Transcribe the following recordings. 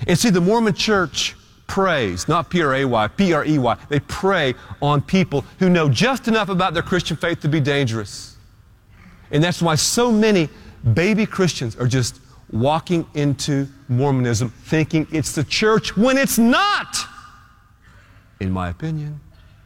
And see, the Mormon Church preys, not P-R-A-Y, P-R-E-Y. They prey on people who know just enough about their Christian faith to be dangerous. And that's why so many baby Christians are just walking into Mormonism thinking it's the church when it's not, in my opinion.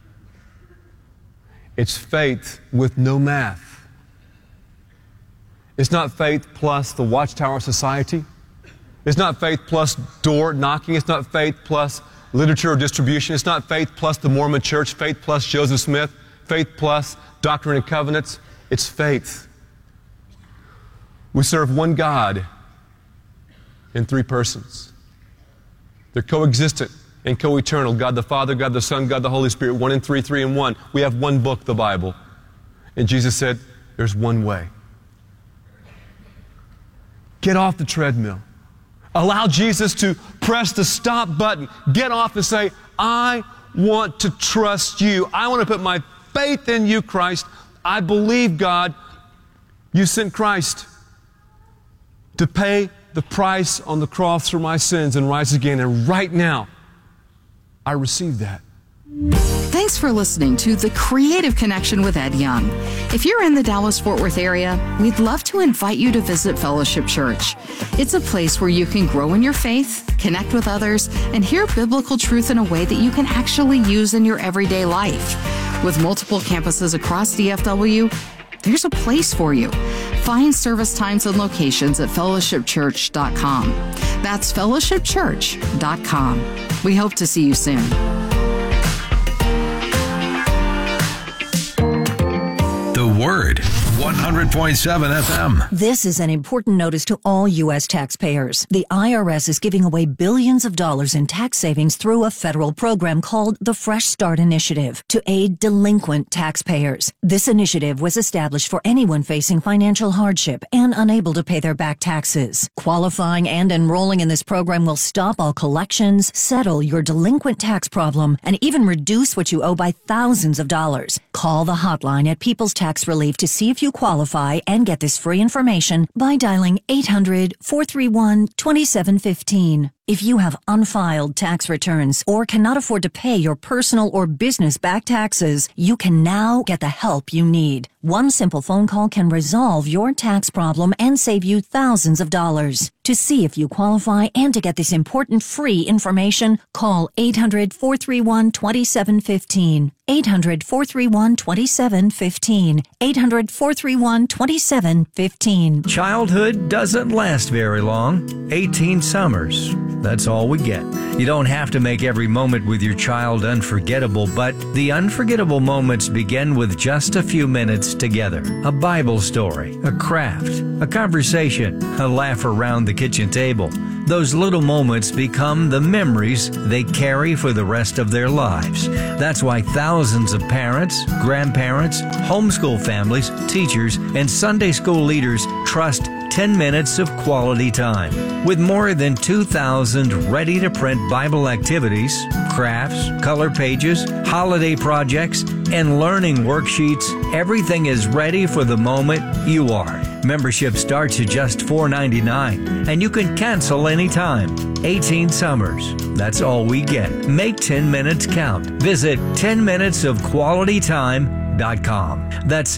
It's faith with no math. It's not faith plus the Watchtower Society. It's not faith plus door knocking. It's not faith plus literature or distribution. It's not faith plus the Mormon Church, faith plus Joseph Smith, faith plus Doctrine and Covenants. It's faith. We serve one God in three persons. They're coexistent and co-eternal. God the Father, God the Son, God the Holy Spirit, 1 in 3, 3 in 1. We have one book, the Bible. And Jesus said, there's one way. Get off the treadmill. Allow Jesus to press the stop button. Get off and say, I want to trust you. I want to put my faith in you, Christ. I believe, God, you sent Christ to pay the price on the cross for my sins and rise again. And right now, I receive that. Thanks for listening to The Creative Connection with Ed Young. If you're in the Dallas-Fort Worth area, we'd love to invite you to visit Fellowship Church. It's a place where you can grow in your faith, connect with others, and hear biblical truth in a way that you can actually use in your everyday life. With multiple campuses across DFW, there's a place for you. Find service times and locations at fellowshipchurch.com. That's fellowshipchurch.com. We hope to see you soon. The Word, 100.7 FM. This is an important notice to all U.S. taxpayers. The IRS is giving away billions of dollars in tax savings through a federal program called the Fresh Start Initiative to aid delinquent taxpayers. This initiative was established for anyone facing financial hardship and unable to pay their back taxes. Qualifying and enrolling in this program will stop all collections, settle your delinquent tax problem, and even reduce what you owe by thousands of dollars. Call the hotline at People's Tax Relief to see if you qualify and get this free information by dialing 800-431-2715. If you have unfiled tax returns or cannot afford to pay your personal or business back taxes, you can now get the help you need. One simple phone call can resolve your tax problem and save you thousands of dollars. To see if you qualify and to get this important free information, call 800-431-2715. 800-431-2715. 800-431-2715. Childhood doesn't last very long. 18 summers. That's all we get. You don't have to make every moment with your child unforgettable, but the unforgettable moments begin with just a few minutes together. A Bible story, a craft, a conversation, a laugh around the kitchen table. Those little moments become the memories they carry for the rest of their lives. That's why thousands of parents, grandparents, homeschool families, teachers, and Sunday school leaders trust 10 minutes of quality time. With more than 2,000 ready-to-print Bible activities, crafts, color pages, holiday projects, and learning worksheets, everything is ready for the moment you are. Membership starts at just $4.99, and you can cancel anytime. 18 summers. That's all we get. Make 10 minutes count. Visit 10minutesofqualitytime.com. That's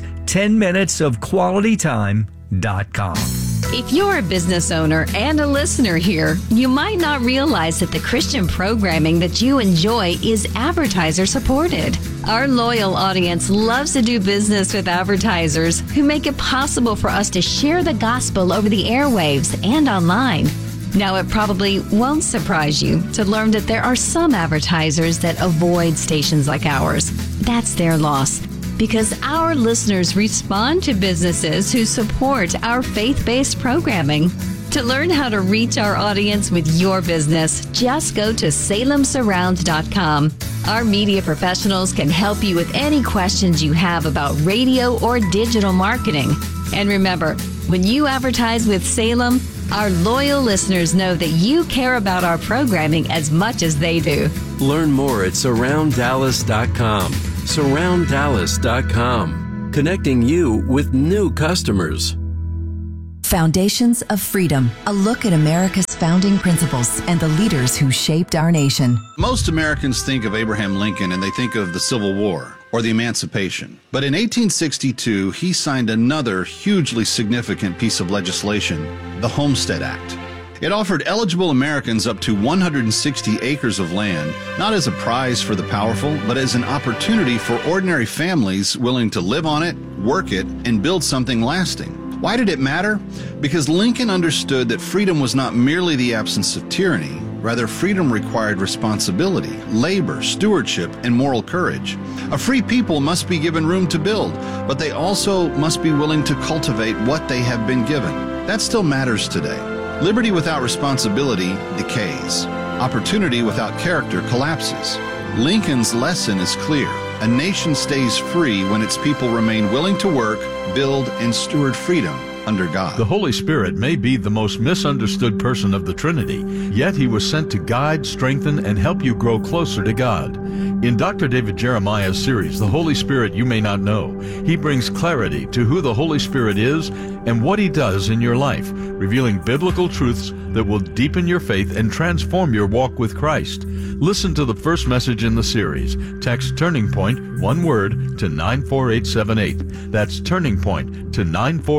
10minutesofqualitytime.com. If you're a business owner and a listener here, you might not realize that the Christian programming that you enjoy is advertiser supported. Our loyal audience loves to do business with advertisers who make it possible for us to share the gospel over the airwaves and online. Now, it probably won't surprise you to learn that there are some advertisers that avoid stations like ours. That's their loss, because our listeners respond to businesses who support our faith-based programming. To learn how to reach our audience with your business, just go to salemsurround.com. Our media professionals can help you with any questions you have about radio or digital marketing. And remember, when you advertise with Salem, our loyal listeners know that you care about our programming as much as they do. Learn more at surrounddallas.com. surrounddallas.com, connecting you with new customers. Foundations of Freedom, a look at America's founding principles and the leaders who shaped our nation. Most Americans think of Abraham Lincoln and they think of the Civil War or the Emancipation. But in 1862, he signed another hugely significant piece of legislation, the Homestead Act. It offered eligible Americans up to 160 acres of land, not as a prize for the powerful, but as an opportunity for ordinary families willing to live on it, work it, and build something lasting. Why did it matter? Because Lincoln understood that freedom was not merely the absence of tyranny. Rather, freedom required responsibility, labor, stewardship, and moral courage. A free people must be given room to build, but they also must be willing to cultivate what they have been given. That still matters today. Liberty without responsibility decays. Opportunity without character collapses. Lincoln's lesson is clear. A nation stays free when its people remain willing to work, build, and steward freedom under God. The Holy Spirit may be the most misunderstood person of the Trinity, yet he was sent to guide, strengthen, and help you grow closer to God. In Dr. David Jeremiah's series, The Holy Spirit You May Not Know, he brings clarity to who the Holy Spirit is and what he does in your life, revealing biblical truths that will deepen your faith and transform your walk with Christ. Listen to the first message in the series. Text Turning Point, one word, to 94878. That's Turning Point to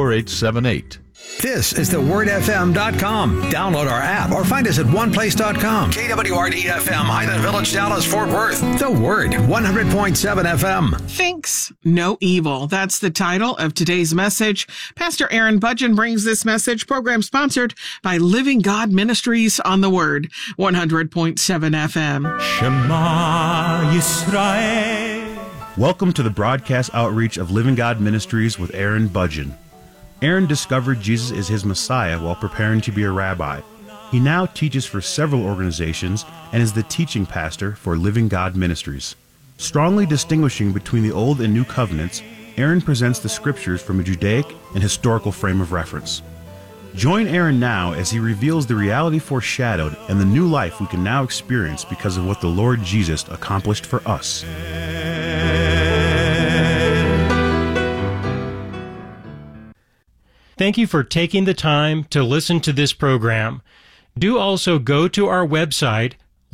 94878. This is thewordfm.com. Download our app or find us at oneplace.com. KWRD-FM, Highland Village, Dallas, Fort Worth. The Word, 100.7 FM. Thinks No Evil. That's the title of today's message. Pastor Aaron Budgen brings this message. Program sponsored by Living God Ministries on the Word, 100.7 FM. Shema Yisrael. Welcome to the broadcast outreach of Living God Ministries with Aaron Budgen. Aaron discovered Jesus is his Messiah while preparing to be a rabbi. He now teaches for several organizations and is the teaching pastor for Living God Ministries. Strongly distinguishing between the Old and New Covenants, Aaron presents the scriptures from a Judaic and historical frame of reference. Join Aaron now as he reveals the reality foreshadowed and the new life we can now experience because of what the Lord Jesus accomplished for us. Thank you for taking the time to listen to this program. Do also go to our website,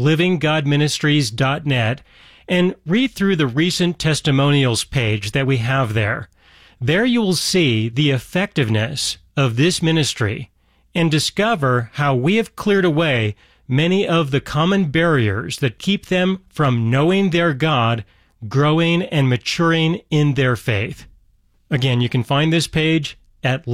livinggodministries.net, and read through the recent testimonials page that we have there. There you will see the effectiveness of this ministry and discover how we have cleared away many of the common barriers that keep them from knowing their God, growing and maturing in their faith. Again, you can find this page at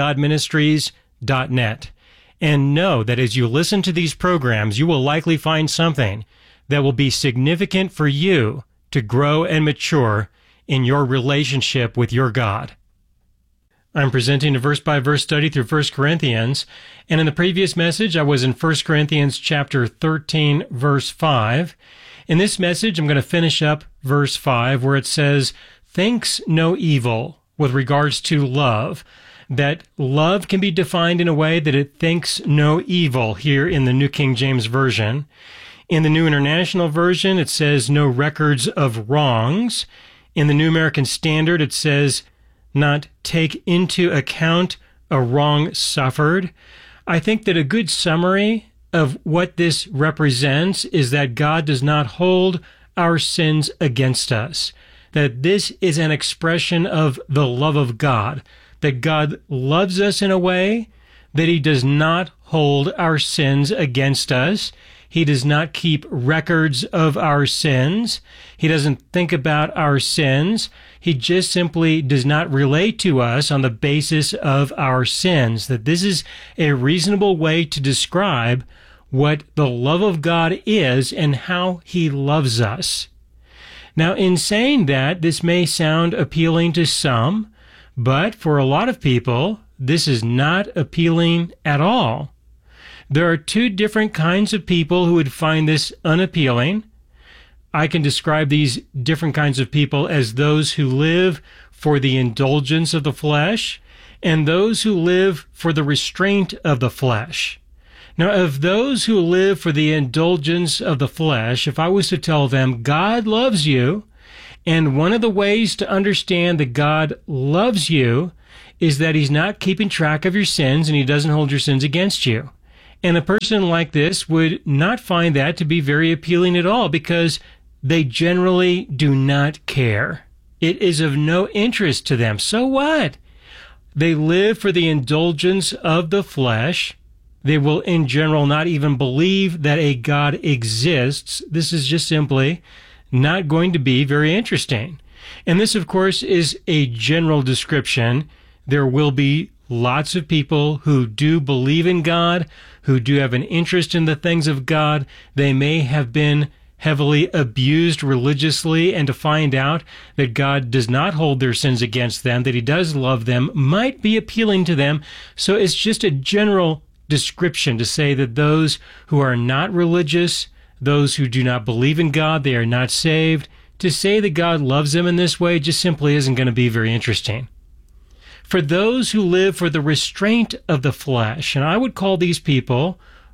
livinggodministries.net. And know that as you listen to these programs, you will likely find something that will be significant for you to grow and mature in your relationship with your God. I'm presenting a verse-by-verse study through 1 Corinthians, and in the previous message, I was in 1 Corinthians chapter 13, verse 5. In this message, I'm going to finish up verse 5, where it says, "Thinks no evil," with regards to love, that love can be defined in a way that it thinks no evil here in the New King James Version. In the New International Version, it says no records of wrongs. In the New American Standard, it says not take into account a wrong suffered. I think that a good summary of what this represents is that God does not hold our sins against us, that this is an expression of the love of God, that God loves us in a way that he does not hold our sins against us. He does not keep records of our sins. He doesn't think about our sins. He just simply does not relate to us on the basis of our sins. That this is a reasonable way to describe what the love of God is and how he loves us. Now, in saying that, this may sound appealing to some, but for a lot of people, this is not appealing at all. There are two different kinds of people who would find this unappealing. I can describe these different kinds of people as those who live for the indulgence of the flesh and those who live for the restraint of the flesh. Now, of those who live for the indulgence of the flesh, if I was to tell them God loves you, and one of the ways to understand that God loves you is that he's not keeping track of your sins and he doesn't hold your sins against you. And a person like this would not find that to be very appealing at all because they generally do not care. It is of no interest to them. So what? They live for the indulgence of the flesh. They will in general not even believe that a God exists. This is just simply not going to be very interesting. And this, of course, is a general description. There will be lots of people who do believe in God, who do have an interest in the things of God. They may have been heavily abused religiously, and to find out that God does not hold their sins against them, that he does love them, might be appealing to them. So it's just a general description to say that those who are not religious, those who do not believe in God, they are not saved, to say that God loves them in this way just simply isn't going to be very interesting. For those who live for the restraint of the flesh, and I would call these people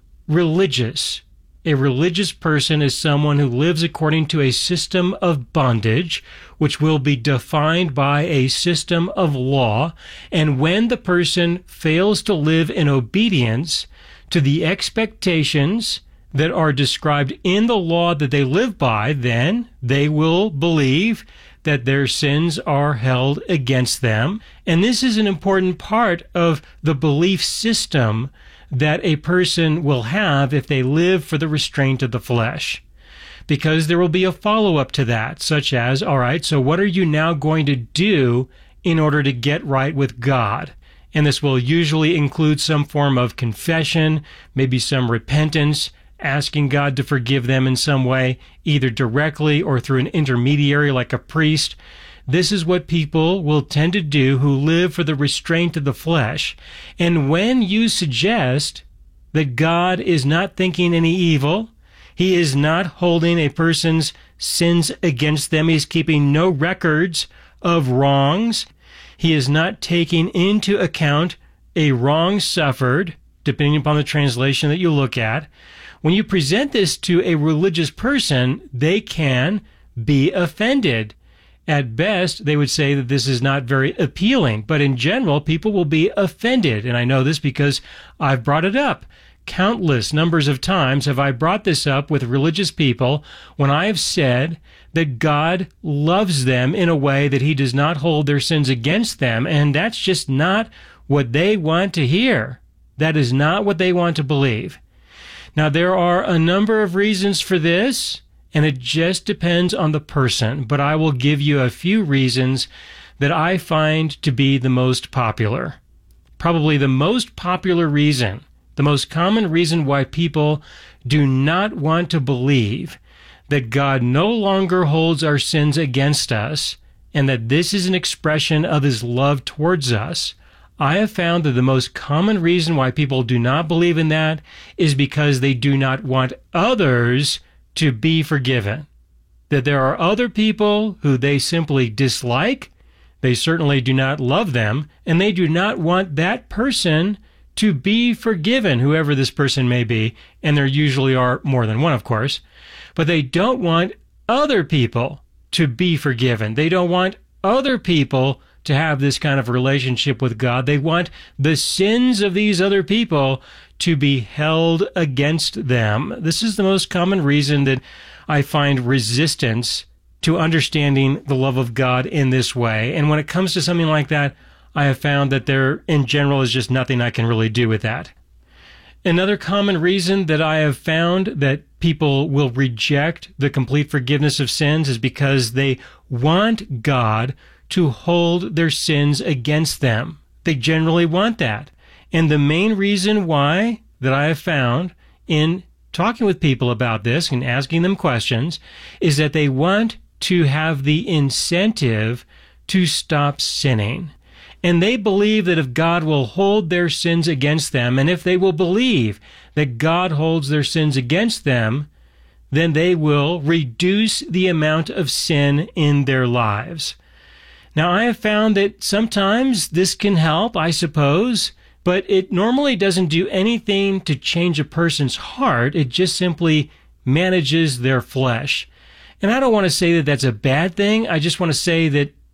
religious. A religious person is someone who lives according to a system of bondage, which will be defined by a system of law. And when the person fails to live in obedience to the expectations that are described in the law that they live by, then they will believe that their sins are held against them. And this is an important part of the belief system that a person will have if they live for the restraint of the flesh. Because there will be a follow-up to that, such as, all right, so what are you now going to do in order to get right with God? And this will usually include some form of confession, maybe some repentance, asking God to forgive them in some way, either directly or through an intermediary like a priest. This is what people will tend to do who live for the restraint of the flesh. And when you suggest that God is not thinking any evil, he is not holding a person's sins against them, he's keeping no records of wrongs, he is not taking into account a wrong suffered, depending upon the translation that you look at, when you present this to a religious person, they can be offended. At best, they would say that this is not very appealing, but in general, people will be offended. And I know this because I've brought it up. Countless numbers of times have I brought this up with religious people when I have said that God loves them in a way that he does not hold their sins against them, and that's just not what they want to hear. That is not what they want to believe. Now, there are a number of reasons for this, and it just depends on the person, but I will give you a few reasons that I find to be the most popular. Probably the most popular reason, the most common reason why people do not want to believe that God no longer holds our sins against us, and that this is an expression of his love towards us. I have found that the most common reason why people do not believe in that is because they do not want others to be forgiven. That there are other people who they simply dislike, they certainly do not love them, and they do not want that person to be forgiven, whoever this person may be, and there usually are more than one, of course, but they don't want other people to be forgiven. They don't want other people to have this kind of relationship with God. They want the sins of these other people to be held against them. This is the most common reason that I find resistance to understanding the love of God in this way. And when it comes to something like that, I have found that there, in general, is just nothing I can really do with that. Another common reason that I have found that people will reject the complete forgiveness of sins is because they want God to hold their sins against them. They generally want that. And the main reason why that I have found in talking with people about this and asking them questions is that they want to have the incentive to stop sinning. And they believe that if God will hold their sins against them, and if they will believe that God holds their sins against them, then they will reduce the amount of sin in their lives. Now, I have found that sometimes this can help, I suppose, but it normally doesn't do anything to change a person's heart. It just simply manages their flesh. And I don't want to say that that's a bad thing. I just want to say that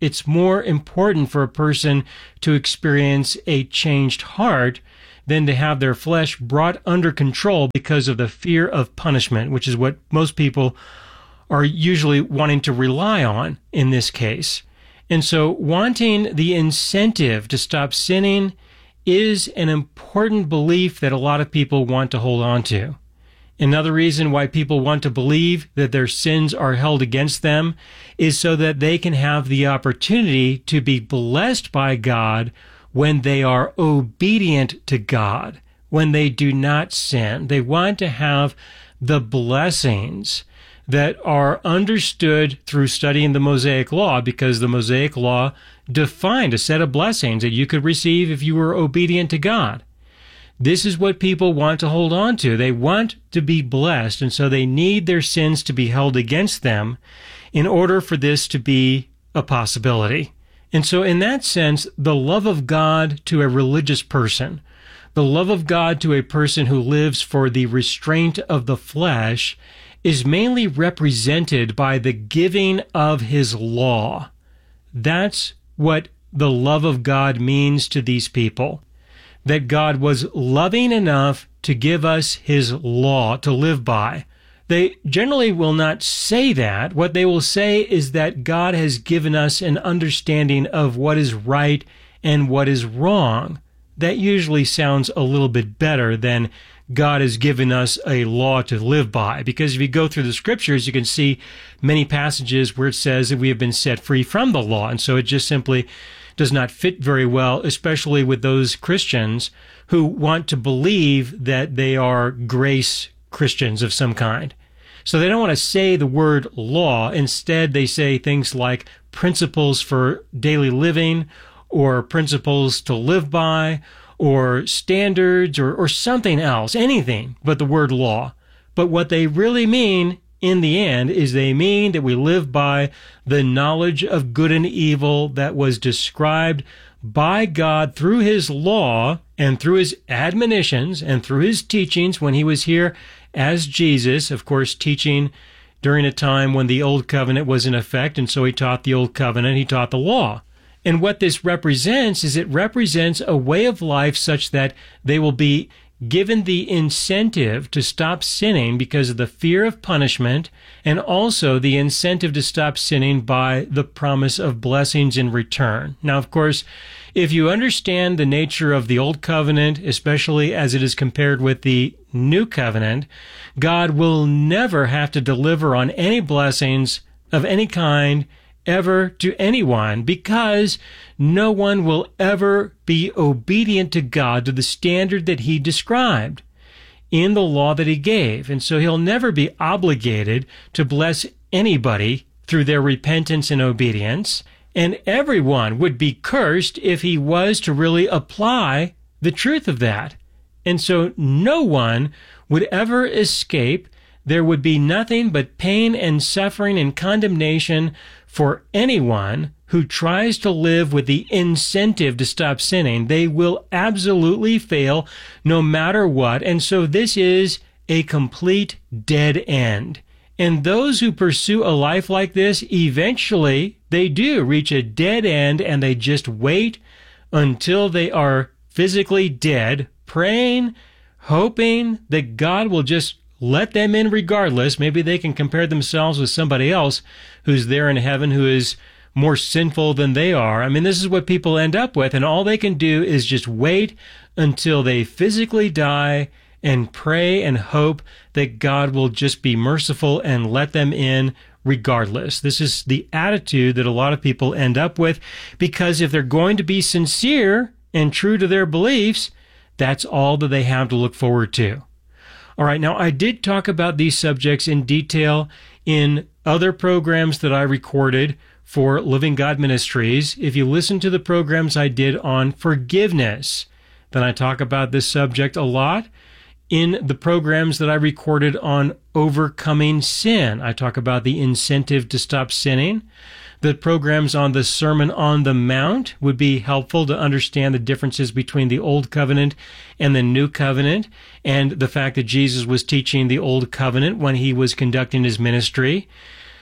it's more important for a person to experience a changed heart than to have their flesh brought under control because of the fear of punishment, which is what most people are usually wanting to rely on in this case. And so wanting the incentive to stop sinning is an important belief that a lot of people want to hold on to. Another reason why people want to believe that their sins are held against them is so that they can have the opportunity to be blessed by God when they are obedient to God, when they do not sin. They want to have the blessings that are understood through studying the Mosaic Law, because the Mosaic Law defined a set of blessings that you could receive if you were obedient to God. This is what people want to hold on to. They want to be blessed, and so they need their sins to be held against them in order for this to be a possibility. And so in that sense, the love of God to a religious person, the love of God to a person who lives for the restraint of the flesh, is mainly represented by the giving of his law. That's what the love of God means to these people. That God was loving enough to give us his law to live by. They generally will not say that. What they will say is that God has given us an understanding of what is right and what is wrong. That usually sounds a little bit better than God has given us a law to live by. Because if you go through the scriptures, you can see many passages where it says that we have been set free from the law. And so it just simply does not fit very well, especially with those Christians who want to believe that they are grace Christians of some kind. So they don't want to say the word law. Instead, they say things like principles for daily living, or principles to live by, or standards, or something else, anything but the word law. But what they really mean in the end is they mean that we live by the knowledge of good and evil that was described by God through his law and through his admonitions and through his teachings when he was here as Jesus, of course, teaching during a time when the old covenant was in effect, and so he taught the old covenant, he taught the law. And what this represents is it represents a way of life such that they will be given the incentive to stop sinning because of the fear of punishment, and also the incentive to stop sinning by the promise of blessings in return. Now, of course, if you understand the nature of the Old Covenant, especially as it is compared with the New Covenant, God will never have to deliver on any blessings of any kind ever to anyone, because no one will ever be obedient to God to the standard that he described in the law that he gave. And so he'll never be obligated to bless anybody through their repentance and obedience. And everyone would be cursed if he was to really apply the truth of that. And so no one would ever escape. There would be nothing but pain and suffering and condemnation for anyone who tries to live with the incentive to stop sinning. They will absolutely fail no matter what. And so this is a complete dead end. And those who pursue a life like this, eventually they do reach a dead end, and they just wait until they are physically dead, praying, hoping that God will just let them in regardless. Maybe they can compare themselves with somebody else who's there in heaven who is more sinful than they are. I mean, this is what people end up with, and all they can do is just wait until they physically die and pray and hope that God will just be merciful and let them in regardless. This is the attitude that a lot of people end up with, because if they're going to be sincere and true to their beliefs, that's all that they have to look forward to. All right, now I did talk about these subjects in detail in other programs that I recorded for Living God Ministries. If you listen to the programs I did on forgiveness, then I talk about this subject a lot. In the programs that I recorded on overcoming sin, I talk about the incentive to stop sinning. The programs on the Sermon on the Mount would be helpful to understand the differences between the Old Covenant and the New Covenant, and the fact that Jesus was teaching the Old Covenant when he was conducting his ministry.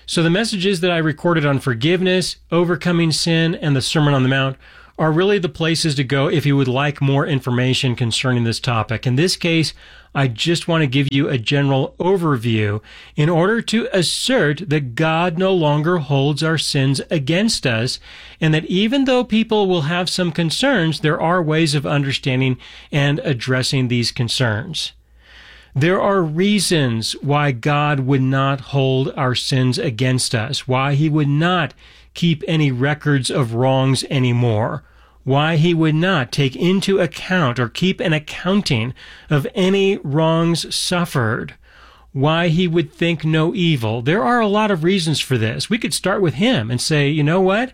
So the messages that I recorded on forgiveness, overcoming sin, and the Sermon on the Mount are really the places to go if you would like more information concerning this topic. In this case, I just want to give you a general overview in order to assert that God no longer holds our sins against us, and that even though people will have some concerns, there are ways of understanding and addressing these concerns. There are reasons why God would not hold our sins against us, why he would not keep any records of wrongs anymore, why he would not take into account or keep an accounting of any wrongs suffered, why he would think no evil. There are a lot of reasons for this. We could start with him and say, you know what?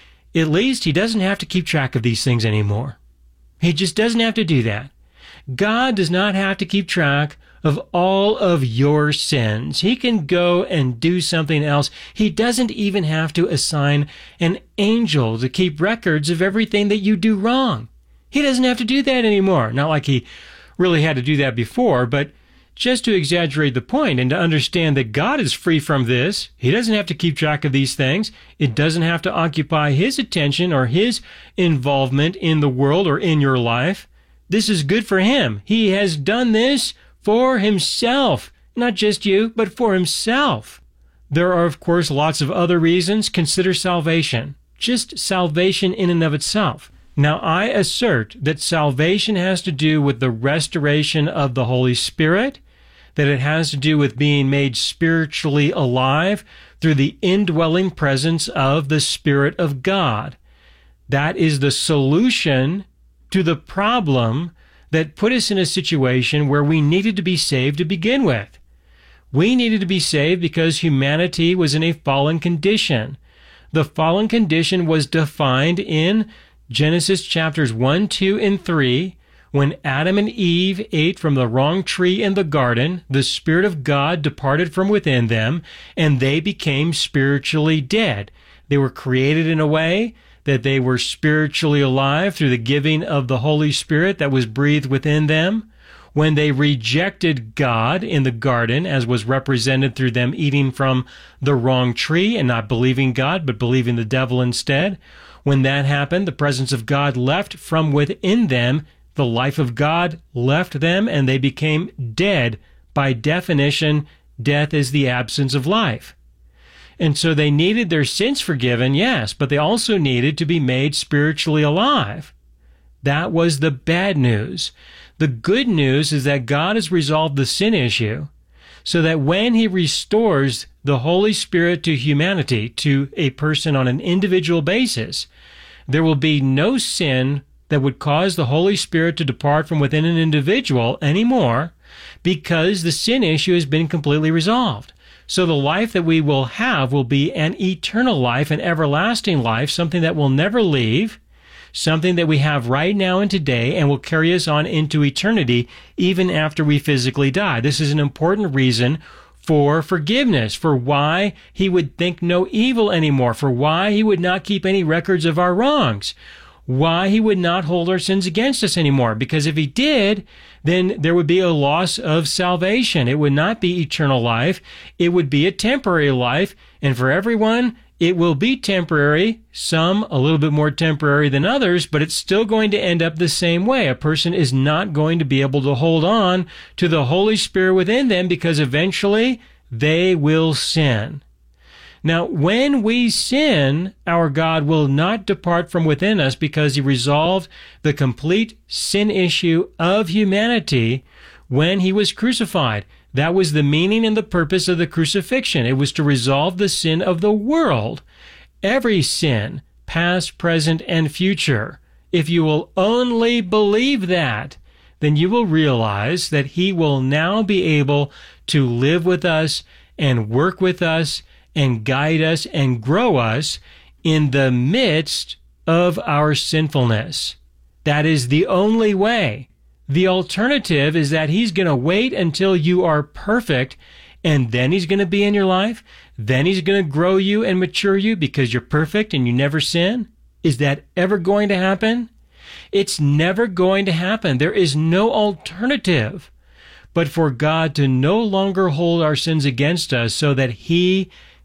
At least he doesn't have to keep track of these things anymore. He just doesn't have to do that. God does not have to keep track of all of your sins. He can go and do something else. He doesn't even have to assign an angel to keep records of everything that you do wrong. He doesn't have to do that anymore. Not like he really had to do that before, but just to exaggerate the point and to understand that God is free from this. He doesn't have to keep track of these things. It doesn't have to occupy his attention or his involvement in the world or in your life. This is good for him. He has done this for himself, not just you, but for himself. There are, of course, lots of other reasons. Consider salvation, just salvation in and of itself. Now, I assert that salvation has to do with the restoration of the Holy Spirit, that it has to do with being made spiritually alive through the indwelling presence of the Spirit of God. That is the solution to the problem that put us in a situation where we needed to be saved to begin with. We needed to be saved because humanity was in a fallen condition. The fallen condition was defined in Genesis chapters 1, 2, and 3. When Adam and Eve ate from the wrong tree in the garden, the Spirit of God departed from within them, and they became spiritually dead. They were created in a way that they were spiritually alive through the giving of the Holy Spirit that was breathed within them. When they rejected God in the garden, as was represented through them eating from the wrong tree and not believing God, but believing the devil instead, when that happened, the presence of God left from within them, the life of God left them, and they became dead. By definition, death is the absence of life. And so they needed their sins forgiven, yes, but they also needed to be made spiritually alive. That was the bad news. The good news is that God has resolved the sin issue so that when he restores the Holy Spirit to humanity, to a person on an individual basis, there will be no sin that would cause the Holy Spirit to depart from within an individual anymore, because the sin issue has been completely resolved. So the life that we will have will be an eternal life, an everlasting life, something that will never leave, something that we have right now and today and will carry us on into eternity even after we physically die. This is an important reason for forgiveness, for why he would think no evil anymore, for why he would not keep any records of our wrongs, why he would not hold our sins against us anymore. Because if he did, then there would be a loss of salvation. It would not be eternal life. It would be a temporary life. And for everyone, it will be temporary, some a little bit more temporary than others, but it's still going to end up the same way. A person is not going to be able to hold on to the Holy Spirit within them because eventually they will sin. Now, when we sin, our God will not depart from within us because he resolved the complete sin issue of humanity when he was crucified. That was the meaning and the purpose of the crucifixion. It was to resolve the sin of the world. Every sin, past, present, and future. If you will only believe that, then you will realize that he will now be able to live with us and work with us and guide us and grow us in the midst of our sinfulness. That is the only way. The alternative is that he's going to wait until you are perfect, and then he's going to be in your life. Then he's going to grow you and mature you because you're perfect and you never sin. Is that ever going to happen? It's never going to happen. There is no alternative but for God to no longer hold our sins against us so that he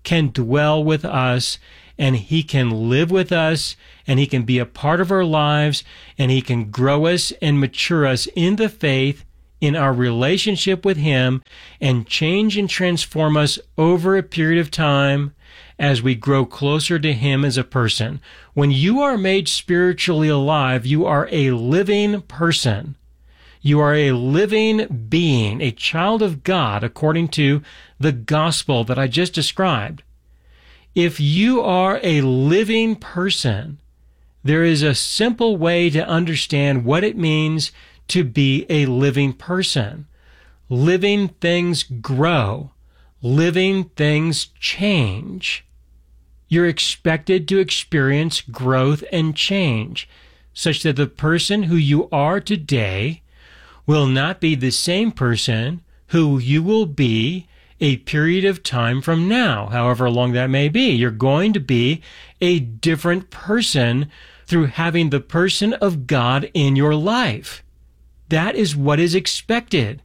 can dwell with us, and He can live with us, and He can be a part of our lives, and He can grow us and mature us in the faith, in our relationship with Him, and change and transform us over a period of time as we grow closer to Him as a person. When you are made spiritually alive, you are a living person. You are a living being, a child of God, according to the gospel that I just described. If you are a living person, there is a simple way to understand what it means to be a living person. Living things grow. Living things change. You're expected to experience growth and change, such that the person who you are today will not be the same person who you will be a period of time from now, however long that may be. You're going to be a different person through having the person of God in your life. That is what is expected.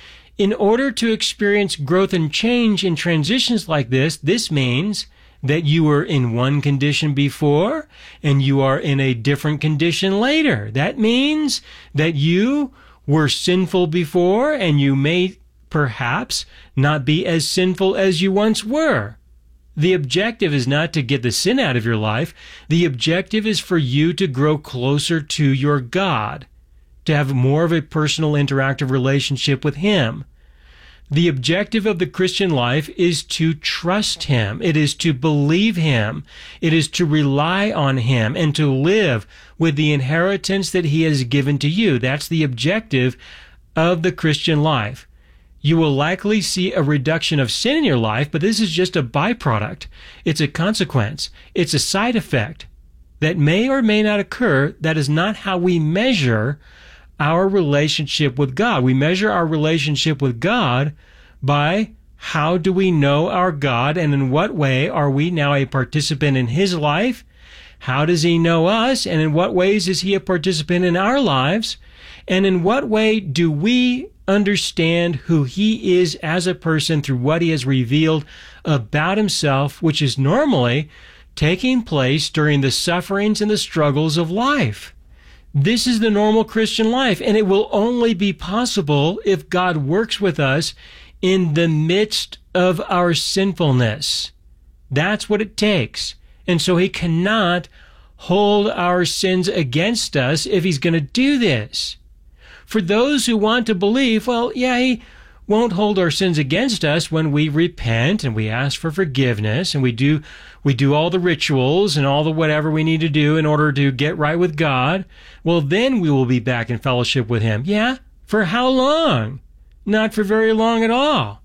In order to experience growth and change in transitions like this means that you were in one condition before and you are in a different condition later. That means that you were sinful before and you may perhaps not be as sinful as you once were. The objective is not to get the sin out of your life. The objective is for you to grow closer to your God, to have more of a personal interactive relationship with Him. The objective of the Christian life is to trust Him. It is to believe Him. It is to rely on Him and to live with the inheritance that He has given to you. That's the objective of the Christian life. You will likely see a reduction of sin in your life, but this is just a byproduct. It's a consequence. It's a side effect that may or may not occur. That is not how we measure our relationship with God. We measure our relationship with God by how do we know our God, and in what way are we now a participant in His life? How does He know us, and in what ways is He a participant in our lives? And in what way do we understand who He is as a person through what He has revealed about Himself, which is normally taking place during the sufferings and the struggles of life? This is the normal Christian life, and it will only be possible if God works with us in the midst of our sinfulness. That's what it takes. And so He cannot hold our sins against us if He's going to do this. For those who want to believe, well, yeah, He won't hold our sins against us when we repent and we ask for forgiveness and we do all the rituals and all the whatever we need to do in order to get right with God. Well, then we will be back in fellowship with Him. Yeah, for how long? Not for very long at all.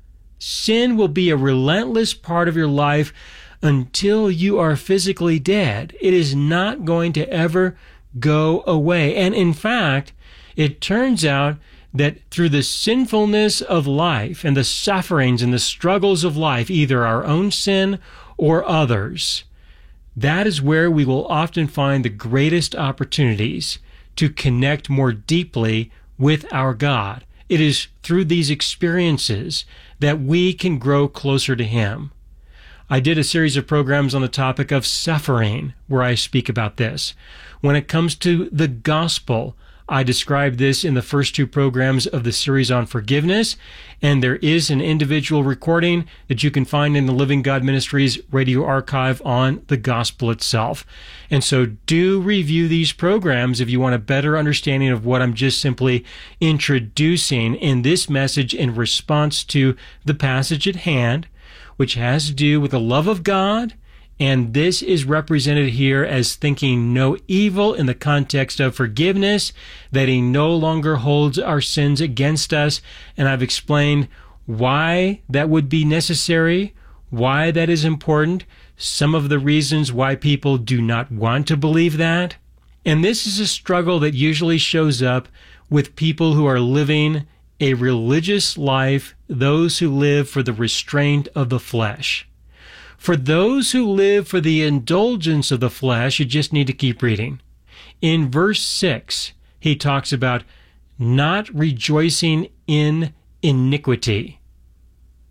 Sin will be a relentless part of your life until you are physically dead. It is not going to ever go away. And in fact, it turns out that through the sinfulness of life and the sufferings and the struggles of life, either our own sin or others, that is where we will often find the greatest opportunities to connect more deeply with our God. It is through these experiences that we can grow closer to Him. I did a series of programs on the topic of suffering where I speak about this. When it comes to the gospel, I described this in the first two programs of the series on forgiveness, and there is an individual recording that you can find in the Living God Ministries radio archive on the gospel itself. And so do review these programs if you want a better understanding of what I'm just simply introducing in this message in response to the passage at hand, which has to do with the love of God. And this is represented here as thinking no evil in the context of forgiveness, that He no longer holds our sins against us. And I've explained why that would be necessary, why that is important, some of the reasons why people do not want to believe that. And this is a struggle that usually shows up with people who are living a religious life, those who live for the restraint of the flesh. For those who live for the indulgence of the flesh, you just need to keep reading. In verse 6, he talks about not rejoicing in iniquity.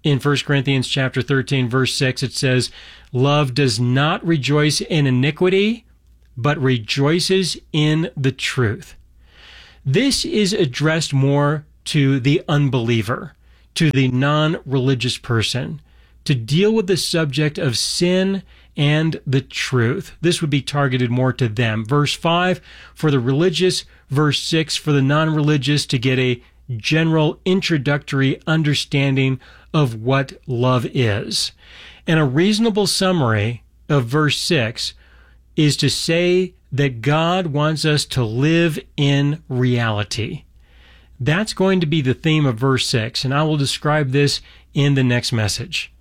In 1 Corinthians chapter 13, verse 6, it says, "Love does not rejoice in iniquity, but rejoices in the truth." This is addressed more to the unbeliever, to the non-religious person, to deal with the subject of sin and the truth. This would be targeted more to them. Verse 5 for the religious, verse 6 for the non-religious, to get a general introductory understanding of what love is. And a reasonable summary of verse 6 is to say that God wants us to live in reality. That's going to be the theme of verse 6, and I will describe this in the next message.